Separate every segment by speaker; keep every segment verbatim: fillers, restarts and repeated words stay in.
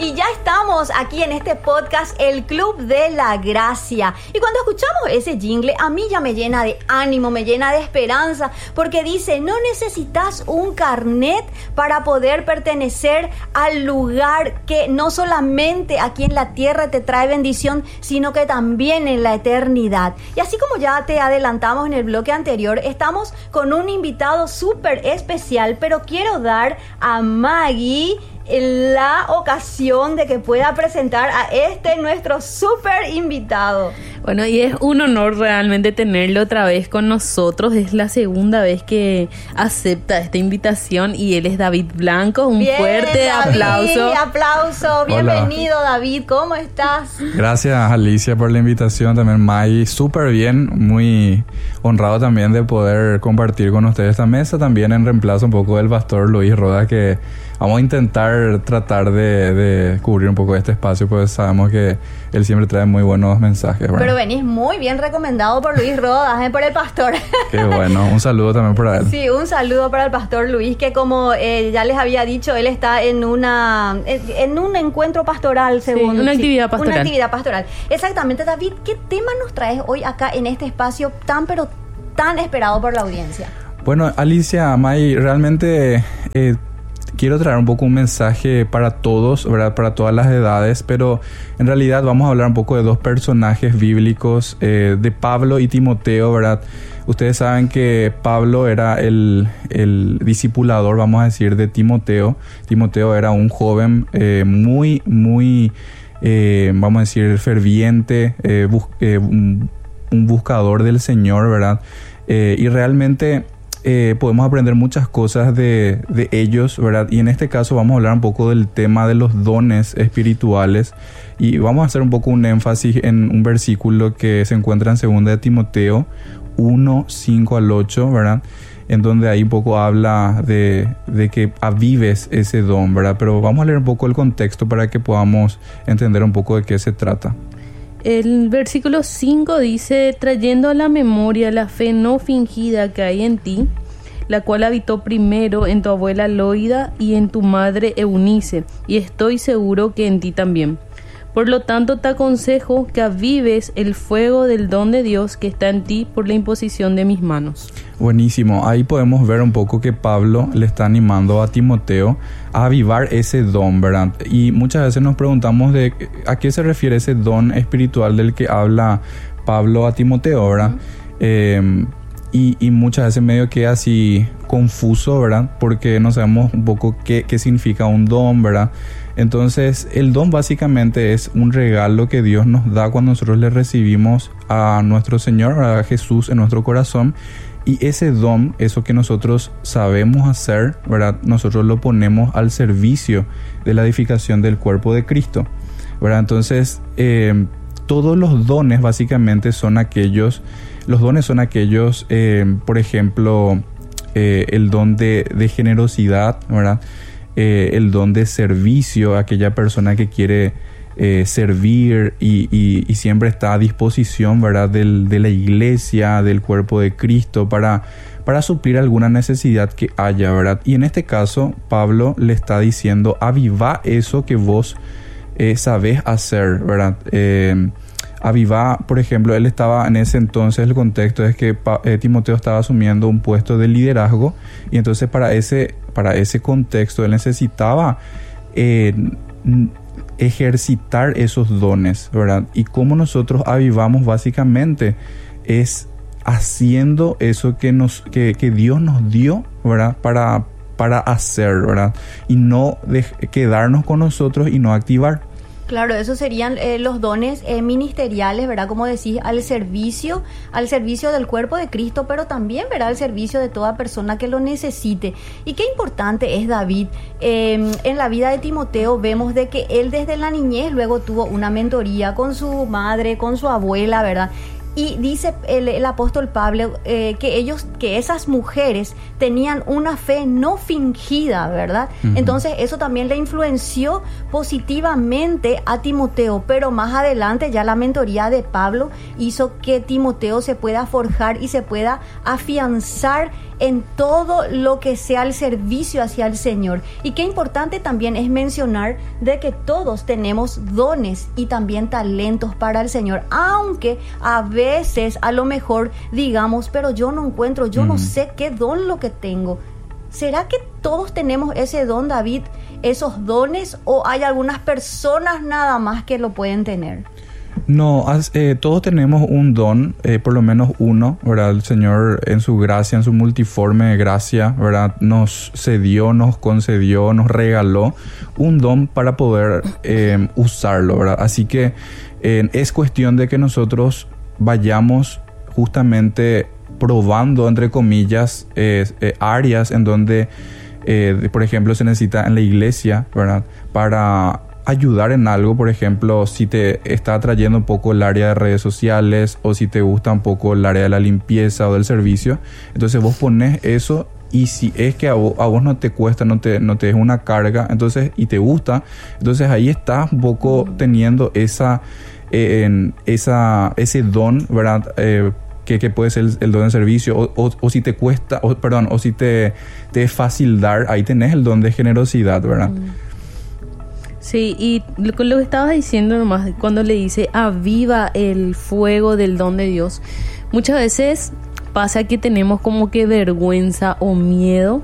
Speaker 1: Y ya estamos aquí en este podcast, el Club de la Gracia. Y cuando escuchamos ese jingle, a mí ya me llena de ánimo, me llena de esperanza, porque dice, no necesitas un carnet para poder pertenecer al lugar que no solamente aquí en la tierra te trae bendición, sino que también en la eternidad. Y así como ya te adelantamos en el bloque anterior, estamos con un invitado súper especial, pero quiero dar a Maggie la ocasión de que pueda presentar a este nuestro súper invitado.
Speaker 2: Bueno, y es un honor realmente tenerlo otra vez con nosotros. Es la segunda vez que acepta esta invitación y él es David Blanco. Un Bien, fuerte
Speaker 1: David,
Speaker 2: aplauso.
Speaker 1: aplauso. Bienvenido, Hola. David. ¿Cómo estás?
Speaker 3: Gracias, Alicia, por la invitación. También May, súper bien. Muy honrado también de poder compartir con ustedes esta mesa. También en reemplazo un poco del pastor Luis Roda, que vamos a intentar tratar de, de cubrir un poco este espacio, pues sabemos que él siempre trae muy buenos mensajes. Bueno.
Speaker 1: Pero venís muy bien recomendado por Luis Rodas, ¿eh? Por el pastor.
Speaker 3: Qué bueno, un saludo también para él.
Speaker 1: Sí, un saludo para el pastor Luis, que como eh, ya les había dicho, él está en una en un encuentro pastoral, según.
Speaker 2: Sí, una actividad pastoral.
Speaker 1: Una actividad pastoral. Exactamente, David, ¿qué tema nos traes hoy acá en este espacio tan, pero tan esperado por la audiencia?
Speaker 3: Bueno, Alicia, May, realmente Eh, quiero traer un poco un mensaje para todos, ¿verdad? Para todas las edades, pero en realidad vamos a hablar un poco de dos personajes bíblicos, eh, de Pablo y Timoteo, ¿verdad? Ustedes saben que Pablo era el, el discipulador, vamos a decir, de Timoteo. Timoteo era un joven eh, muy, muy, eh, vamos a decir, ferviente, eh, bus- eh, un, un buscador del Señor, ¿verdad? Eh, y realmente Eh, podemos aprender muchas cosas de, de ellos, ¿verdad? Y en este caso vamos a hablar un poco del tema de los dones espirituales y vamos a hacer un poco un énfasis en un versículo que se encuentra en segunda de Timoteo uno, cinco al ocho, ¿verdad? En donde ahí un poco habla de, de que avives ese don, ¿verdad? Pero vamos a leer un poco el contexto para que podamos entender un poco de qué se trata.
Speaker 2: El versículo cinco dice, trayendo a la memoria la fe no fingida que hay en ti, la cual habitó primero en tu abuela Loida y en tu madre Eunice, y estoy seguro que en ti también. Por lo tanto, te aconsejo que avives el fuego del don de Dios que está en ti por la imposición de mis manos.
Speaker 3: Buenísimo. Ahí podemos ver un poco que Pablo le está animando a Timoteo a avivar ese don, ¿verdad? Y muchas veces nos preguntamos de a qué se refiere ese don espiritual del que habla Pablo a Timoteo, ¿verdad? Uh-huh. Eh, y, y muchas veces medio queda así confuso, ¿verdad? Porque no sabemos un poco qué, qué significa un don, ¿verdad? Entonces, el don básicamente es un regalo que Dios nos da cuando nosotros le recibimos a nuestro Señor, a Jesús en nuestro corazón. Y ese don, eso que nosotros sabemos hacer, ¿verdad? Nosotros lo ponemos al servicio de la edificación del cuerpo de Cristo, ¿verdad? Entonces, eh, todos los dones básicamente son aquellos, los dones son aquellos, eh, por ejemplo, eh, el don de, de generosidad, ¿verdad? Eh, el don de servicio, aquella persona que quiere eh, servir y, y, y siempre está a disposición, ¿verdad? Del, de la iglesia, del cuerpo de Cristo para, para suplir alguna necesidad que haya, ¿verdad? Y en este caso, Pablo le está diciendo, aviva eso que vos eh, sabés hacer, ¿verdad? Eh, aviva, por ejemplo, él estaba en ese entonces, el contexto es que eh, Timoteo estaba asumiendo un puesto de liderazgo y entonces para ese, para ese contexto él necesitaba eh, ejercitar esos dones, ¿verdad? Y cómo nosotros avivamos básicamente es haciendo eso que, nos, que, que Dios nos dio, ¿verdad? Para, para hacer, ¿verdad? Y no de, quedarnos con nosotros y no activar.
Speaker 1: Claro, esos serían eh, los dones eh, ministeriales, ¿verdad? Como decís, al servicio, al servicio del cuerpo de Cristo, pero también, ¿verdad? Al servicio de toda persona que lo necesite. Y qué importante es David. Eh, en la vida de Timoteo vemos de que él desde la niñez luego tuvo una mentoría con su madre, con su abuela, ¿verdad? Y dice el, el apóstol Pablo eh, que ellos, que esas mujeres tenían una fe no fingida, ¿verdad? Uh-huh. Entonces eso también le influenció positivamente a Timoteo, pero más adelante ya la mentoría de Pablo hizo que Timoteo se pueda forjar y se pueda afianzar en todo lo que sea el servicio hacia el Señor. Y qué importante también es mencionar de que todos tenemos dones y también talentos para el Señor, aunque a veces a lo mejor digamos, pero yo no encuentro, yo mm. no sé qué don lo que tengo. ¿Será que todos tenemos ese don, David, esos dones, o hay algunas personas nada más que lo pueden tener?
Speaker 3: No, eh, todos tenemos un don, eh, por lo menos uno, ¿verdad? El Señor en su gracia, en su multiforme gracia, ¿verdad? Nos cedió, nos concedió, nos regaló un don para poder eh, usarlo, ¿verdad? Así que eh, es cuestión de que nosotros vayamos justamente probando, entre comillas, eh, eh, áreas en donde, eh, por ejemplo, se necesita en la iglesia, ¿verdad? Para ayudar en algo, por ejemplo, si te está atrayendo un poco el área de redes sociales o si te gusta un poco el área de la limpieza o del servicio, entonces vos pones eso, y si es que a vos, a vos no te cuesta, no te, no te es una carga, entonces, y te gusta, entonces ahí estás un poco teniendo esa, eh, en, esa ese don, ¿verdad? Eh, que, que puede ser el, el don de servicio, o, o, o si te cuesta, o, perdón, o si te, te es fácil dar, ahí tenés el don de generosidad, ¿verdad? Mm.
Speaker 2: Sí, y lo, lo que estabas diciendo nomás, cuando le dice aviva el fuego del don de Dios, muchas veces pasa que tenemos como que vergüenza o miedo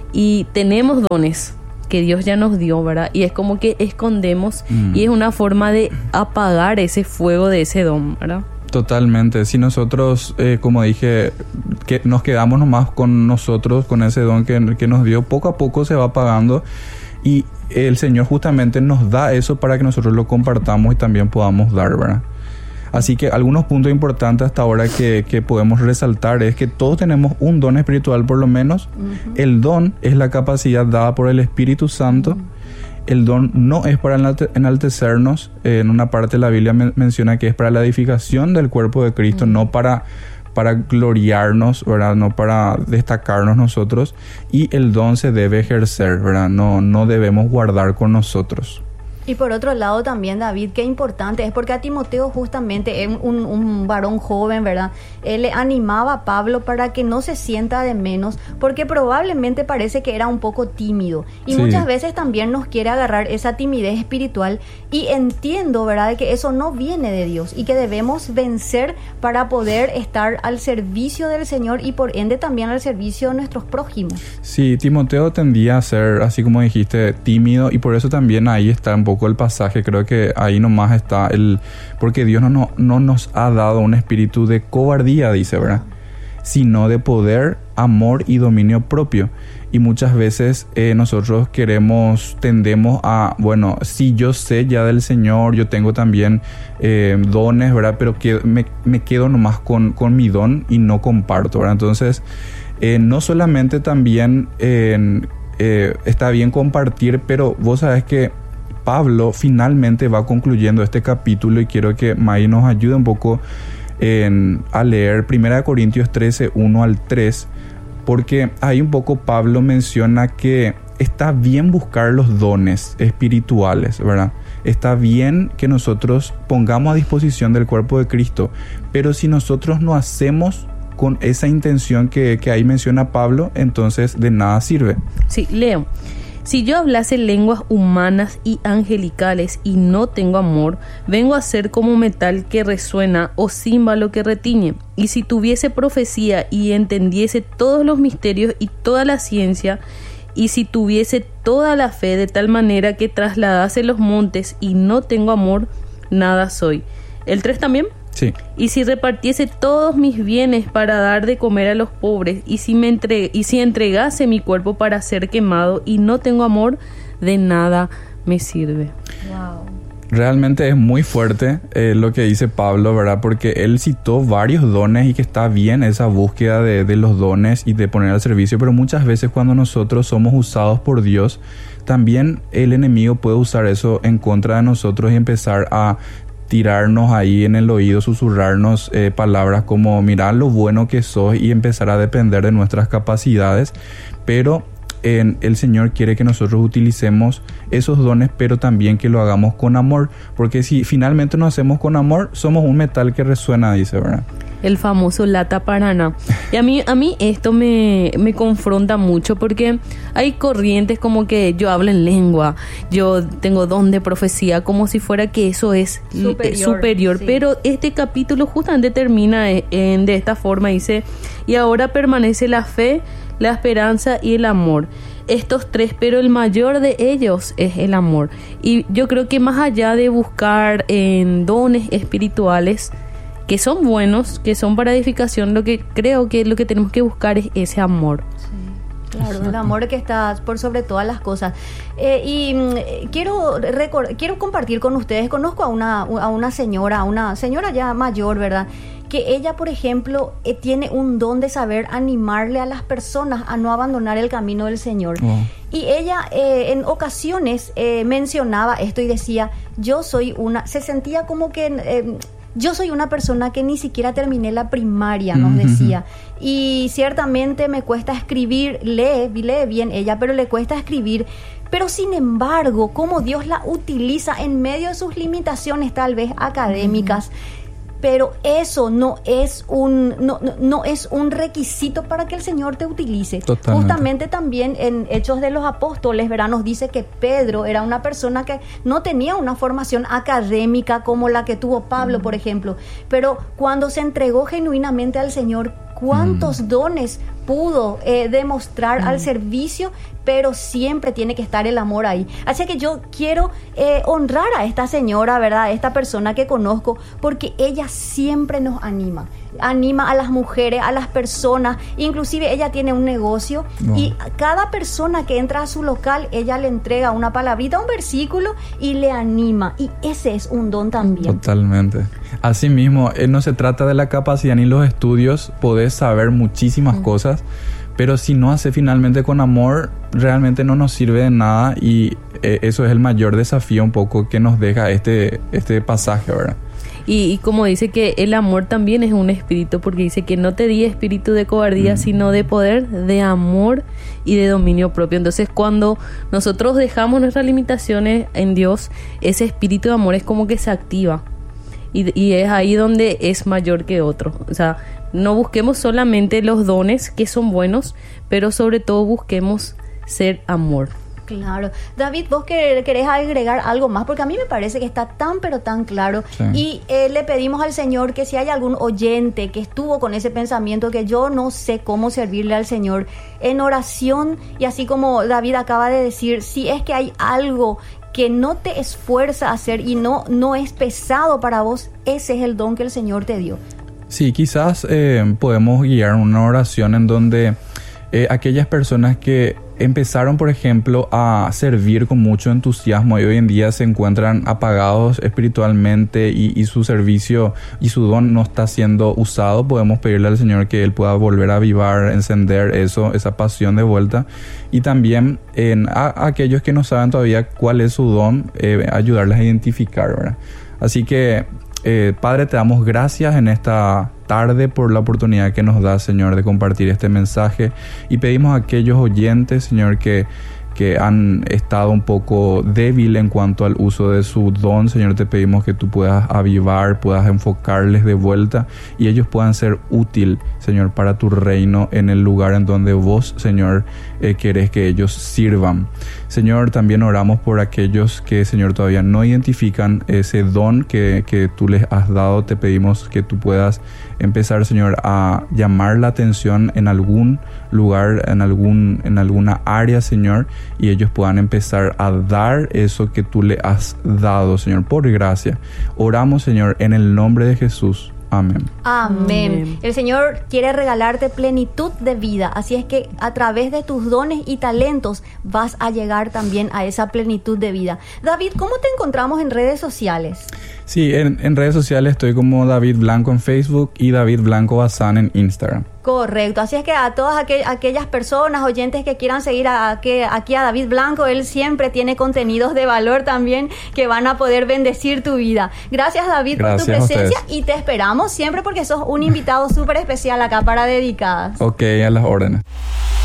Speaker 2: y tenemos dones que Dios ya nos dio, ¿verdad? Y es como que escondemos mm. y es una forma de apagar ese fuego de ese don, ¿verdad?
Speaker 3: Totalmente. Si nosotros, eh, como dije, que nos quedamos nomás con nosotros, con ese don que, que nos dio, poco a poco se va apagando. Y el Señor justamente nos da eso para que nosotros lo compartamos y también podamos dar, ¿verdad? Así que algunos puntos importantes hasta ahora que, que podemos resaltar es que todos tenemos un don espiritual por lo menos. Uh-huh. El don es la capacidad dada por el Espíritu Santo. Uh-huh. El don no es para enaltecernos. Eh, en una parte de la Biblia men- menciona que es para la edificación del cuerpo de Cristo, uh-huh. no para... para gloriarnos, ¿verdad? No para destacarnos nosotros. Y el don se debe ejercer, ¿verdad? No, no debemos guardar con nosotros.
Speaker 1: Y por otro lado también, David, qué importante es, porque a Timoteo justamente es un, un varón joven, ¿verdad? Él le animaba a Pablo para que no se sienta de menos, porque probablemente parece que era un poco tímido. Y sí. muchas veces también nos quiere agarrar esa timidez espiritual. Y entiendo, ¿verdad?, de que eso no viene de Dios y que debemos vencer para poder estar al servicio del Señor y por ende también al servicio de nuestros prójimos.
Speaker 3: Sí, Timoteo tendía a ser, así como dijiste, tímido, y por eso también ahí está un poco el pasaje. Creo que ahí nomás está el... Porque Dios no, no, no nos ha dado un espíritu de cobardía, dice, ¿verdad? Sino de poder, amor y dominio propio. Y muchas veces eh, nosotros queremos, tendemos a, bueno, sí, yo sé ya del Señor, yo tengo también eh, dones, ¿verdad? Pero que me, me quedo nomás con, con mi don y no comparto, ¿verdad? Entonces, eh, no solamente también eh, eh, está bien compartir, pero vos sabés que Pablo finalmente va concluyendo este capítulo, y quiero que May nos ayude un poco en, a leer primera Corintios trece, uno al tres, porque ahí un poco Pablo menciona que está bien buscar los dones espirituales, ¿verdad? Está bien que nosotros pongamos a disposición del cuerpo de Cristo, pero si nosotros no hacemos con esa intención que, que ahí menciona Pablo, entonces de nada sirve.
Speaker 2: Sí, leo. Si yo hablase lenguas humanas y angelicales y no tengo amor, vengo a ser como metal que resuena o címbalo que retiñe. Y si tuviese profecía y entendiese todos los misterios y toda la ciencia, y si tuviese toda la fe de tal manera que trasladase los montes y no tengo amor, nada soy. ¿El tres también?
Speaker 3: Sí.
Speaker 2: Y si repartiese todos mis bienes para dar de comer a los pobres, y si me entre, y si entregase mi cuerpo para ser quemado y no tengo amor, de nada me sirve.
Speaker 1: Wow.
Speaker 3: Realmente es muy fuerte eh, lo que dice Pablo, ¿verdad? Porque él citó varios dones y que está bien esa búsqueda de, de los dones y de poner al servicio, pero muchas veces cuando nosotros somos usados por Dios, también el enemigo puede usar eso en contra de nosotros y empezar a tirarnos ahí en el oído, susurrarnos eh, palabras como mirá lo bueno que sos y empezar a depender de nuestras capacidades, pero en el Señor quiere que nosotros utilicemos esos dones, pero también que lo hagamos con amor, porque si finalmente lo hacemos con amor, somos un metal que resuena, dice, ¿verdad?
Speaker 2: El famoso lata paraná. Y a mí, a mí esto me, me confronta mucho, porque hay corrientes como que yo hablo en lengua, yo tengo don de profecía, como si fuera que eso es superior, eh, superior. Sí. Pero este capítulo justamente termina en, de esta forma, dice, y ahora permanece la fe, la esperanza y el amor. Estos tres, pero el mayor de ellos es el amor. Y yo creo que más allá de buscar en dones espirituales que son buenos, que son para edificación, lo que creo que lo que tenemos que buscar es ese amor.
Speaker 1: Sí, claro, el amor que está por sobre todas las cosas. Eh, y mm, quiero record- quiero compartir con ustedes, conozco a una, a una señora, a una señora ya mayor, ¿verdad?, que ella, por ejemplo, eh, tiene un don de saber animarle a las personas a no abandonar el camino del Señor. Oh. Y ella eh, en ocasiones eh, mencionaba esto y decía, yo soy una, se sentía como que eh, yo soy una persona que ni siquiera terminé la primaria, nos decía. Y ciertamente me cuesta escribir, lee, lee bien ella, pero le cuesta escribir. Pero sin embargo, como Dios la utiliza en medio de sus limitaciones tal vez académicas, uh-huh. Pero eso no es un no, no, no es un requisito para que el Señor te utilice. Totalmente. Justamente también en Hechos de los Apóstoles, ¿verdad?, nos dice que Pedro era una persona que no tenía una formación académica como la que tuvo Pablo, mm. por ejemplo. Pero cuando se entregó genuinamente al Señor, ¿cuántos mm. dones pudo eh, demostrar mm. al servicio? Pero siempre tiene que estar el amor ahí. Así que yo quiero eh, honrar a esta señora, ¿verdad?, esta persona que conozco, porque ella siempre nos anima. Anima a las mujeres, a las personas. Inclusive ella tiene un negocio no. y cada persona que entra a su local, ella le entrega una palabrita, un versículo y le anima. Y ese es un don también.
Speaker 3: Totalmente. Asimismo, eh, no se trata de la capacidad ni los estudios. Podés saber muchísimas mm. cosas, pero si no hace finalmente con amor, realmente no nos sirve de nada. Y eh, eso es el mayor desafío un poco que nos deja este, este pasaje, ¿verdad?
Speaker 2: Y, y como dice que el amor también es un espíritu, porque dice que no te di espíritu de cobardía, mm. sino de poder, de amor y de dominio propio. Entonces, cuando nosotros dejamos nuestras limitaciones en Dios, ese espíritu de amor es como que se activa. Y, y es ahí donde es mayor que otro. O sea, no busquemos solamente los dones que son buenos, pero sobre todo busquemos ser amor.
Speaker 1: Claro. David, vos querés agregar algo más, porque a mí me parece que está tan pero tan claro. Sí. Y eh, le pedimos al Señor que si hay algún oyente que estuvo con ese pensamiento que yo no sé cómo servirle al Señor, en oración, y así como David acaba de decir, si es que hay algo que no te esfuerza a hacer y no, no es pesado para vos, ese es el don que el Señor te dio.
Speaker 3: Sí, quizás eh, podemos guiar una oración en donde eh, aquellas personas que empezaron, por ejemplo, a servir con mucho entusiasmo y hoy en día se encuentran apagados espiritualmente y, y su servicio y su don no está siendo usado, podemos pedirle al Señor que Él pueda volver a avivar, encender eso, esa pasión de vuelta. Y también en, a, a aquellos que no saben todavía cuál es su don, eh, ayudarles a identificar, ¿verdad? Así que Eh, Padre, te damos gracias en esta tarde por la oportunidad que nos da, Señor, de compartir este mensaje, y pedimos a aquellos oyentes, Señor, que, que han estado un poco débil en cuanto al uso de su don, Señor, te pedimos que tú puedas avivar, puedas enfocarles de vuelta y ellos puedan ser útil, Señor, para tu reino en el lugar en donde vos, Señor, eh, querés que ellos sirvan. Señor, también oramos por aquellos que, Señor, todavía no identifican ese don que, que tú les has dado. Te pedimos que tú puedas empezar, Señor, a llamar la atención en algún lugar, en algún, en alguna área, Señor, y ellos puedan empezar a dar eso que tú le has dado, Señor, por gracia. Oramos, Señor, en el nombre de Jesús. Amén.
Speaker 1: Amén. Amén. El Señor quiere regalarte plenitud de vida, así es que a través de tus dones y talentos vas a llegar también a esa plenitud de vida. David, ¿cómo te encontramos en redes sociales?
Speaker 3: Sí, en, en redes sociales estoy como David Blanco en Facebook y David Blanco Bazán en Instagram.
Speaker 1: Correcto, así es que a todas aqu- aquellas personas, oyentes que quieran seguir a, a, que, aquí a David Blanco, él siempre tiene contenidos de valor también que van a poder bendecir tu vida. Gracias, David,
Speaker 3: Gracias
Speaker 1: por tu presencia
Speaker 3: a
Speaker 1: y te esperamos siempre porque sos un invitado súper especial acá para Dedicadas.
Speaker 3: Ok, a las órdenes.